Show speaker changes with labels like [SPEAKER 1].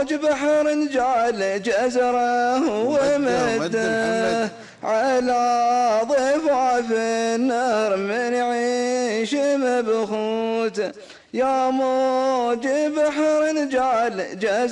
[SPEAKER 1] موج بحر جعل جزره ومده على ضفاف النار من يعيش مبخوت. يا موج بحر جعل جزره